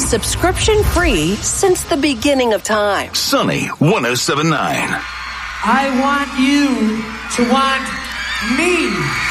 subscription-free since the beginning of time. Sunny 107.9. I want you to want me.